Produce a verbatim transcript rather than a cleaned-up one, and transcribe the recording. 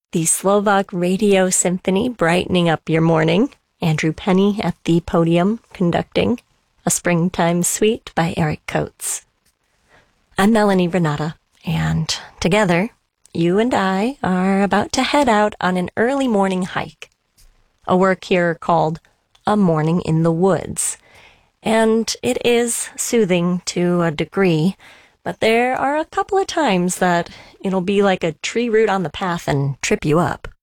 the Slovak Radio Symphony brightening up your morning. Andrew Penny at the podium conducting A Springtime Suite by Eric Coates. I'm Melanie Renata, and together, you and I are about to head out on an early morning hike. A work here called A Morning in the Woods. And it is soothing to a degree, but there are a couple of times that it'll be like a tree root on the path and trip you up.